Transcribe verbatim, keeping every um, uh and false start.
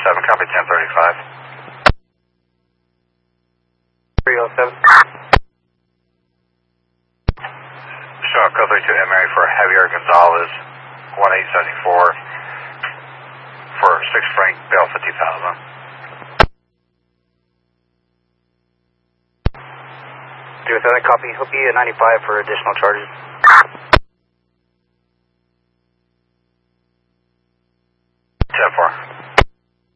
seven, copy ten thirty-five. three oh seven. Showing code thirty-two Emery for Javier Gonzalez, one eight seven four, for six Frank, bail fifty thousand. three oh seven, copy. He'll be at ninety-five for additional charges.